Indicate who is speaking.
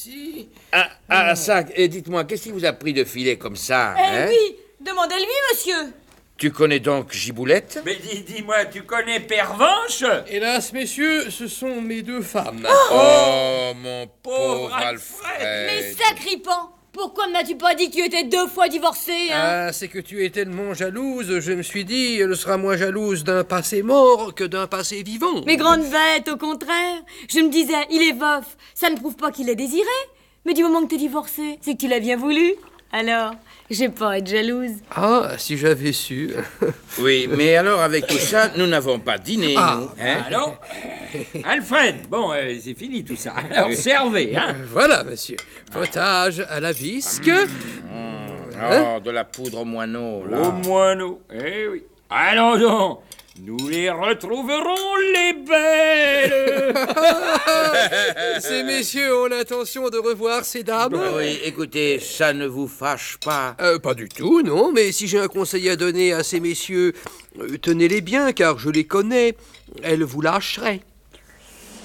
Speaker 1: ici.
Speaker 2: Ça, dites-moi, qu'est-ce qui vous a pris de filer comme ça, hein?
Speaker 3: Oui, demandez-lui, monsieur.
Speaker 2: Tu connais donc Giboulette?
Speaker 4: Mais dis-moi, tu connais Pervenche?
Speaker 1: Hélas, messieurs, ce sont mes 2 femmes.
Speaker 2: Oh, mon pauvre
Speaker 4: Pauvre
Speaker 2: Alfred.
Speaker 3: Mais sacripant, pourquoi ne m'as-tu pas dit que tu étais 2 fois divorcé, hein?
Speaker 1: Ah, c'est que tu es tellement jalouse, je me suis dit, elle sera moins jalouse d'un passé mort que d'un passé vivant.
Speaker 3: Mais grande bête, au contraire. Je me disais, il est veuf, ça ne prouve pas qu'il est désiré. Mais du moment que t'es divorcé, c'est que tu l'as bien voulu. Alors, j'ai pas à être jalouse.
Speaker 1: Ah, si j'avais su.
Speaker 2: Oui, mais alors avec tout ça, nous n'avons pas dîné, nous, hein?
Speaker 4: Alors Alfred, bon, c'est fini tout ça. Alors servez, hein?
Speaker 1: Voilà, monsieur. Potage à la bisque.
Speaker 2: Oh, de la poudre au moineau, là.
Speaker 4: Au moineau, eh oui. Allons donc, nous les retrouverons, les belles.
Speaker 1: Ces messieurs ont l'intention de revoir ces dames.
Speaker 2: Oui, écoutez, ça ne vous fâche pas.
Speaker 1: Pas du tout, non, mais si j'ai un conseil à donner à ces messieurs, tenez-les bien, car je les connais. Elles vous lâcheraient.